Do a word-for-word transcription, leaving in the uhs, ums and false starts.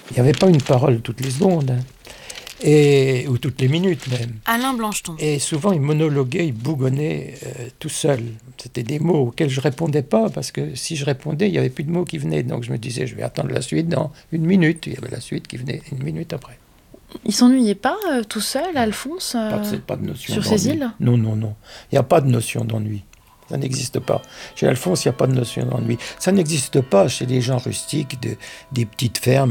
Il n'y avait pas une parole toutes les secondes, hein. Et, ou toutes les minutes même. Alain Blancheton. Et souvent, il monologuait, il bougonnait euh, tout seul. C'était des mots auxquels je ne répondais pas, parce que si je répondais, il n'y avait plus de mots qui venaient. Donc je me disais, je vais attendre la suite dans une minute. Il y avait la suite qui venait une minute après. Il s'ennuyait pas euh, tout seul, Alphonse, euh, Pas de, pas de notion sur d'ennui. ces îles? Non, non, non. Il n'y a pas de notion d'ennui. Ça n'existe pas. Chez Alphonse, il n'y a pas de notion d'ennui. Ça n'existe pas chez les gens rustiques de, des petites fermes.